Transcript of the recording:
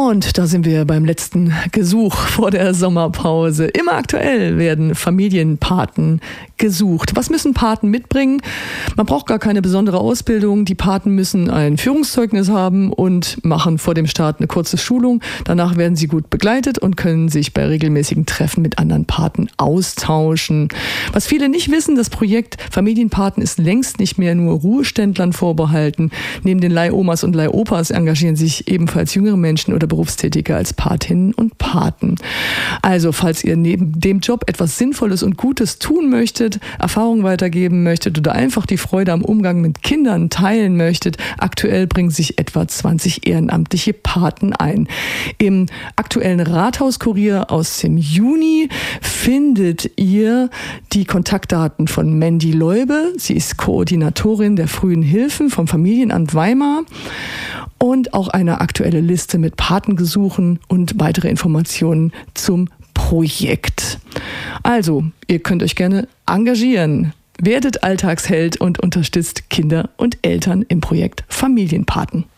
Und da sind wir beim letzten Gesuch vor der Sommerpause. Immer aktuell werden Familienpaten gesucht. Was müssen Paten mitbringen? Man braucht gar keine besondere Ausbildung. Die Paten müssen ein Führungszeugnis haben und machen vor dem Start eine kurze Schulung. Danach werden sie gut begleitet und können sich bei regelmäßigen Treffen mit anderen Paten austauschen. Was viele nicht wissen, das Projekt Familienpaten ist längst nicht mehr nur Ruheständlern vorbehalten. Neben den Leihomas und Leihopas engagieren sich ebenfalls jüngere Menschen oder Berufstätige als Patinnen und Paten. Also, falls ihr neben dem Job etwas Sinnvolles und Gutes tun möchtet, Erfahrungen weitergeben möchtet oder einfach die Freude am Umgang mit Kindern teilen möchtet, aktuell bringen sich etwa 20 ehrenamtliche Paten ein. Im aktuellen Rathauskurier aus dem Juni findet ihr die Kontaktdaten von Mandy Leube. Sie ist Koordinatorin der frühen Hilfen vom Familienamt Weimar. Und auch eine aktuelle Liste mit Patengesuchen und weitere Informationen zum Projekt. Also, ihr könnt euch gerne engagieren. Werdet Alltagsheld und unterstützt Kinder und Eltern im Projekt Familienpaten.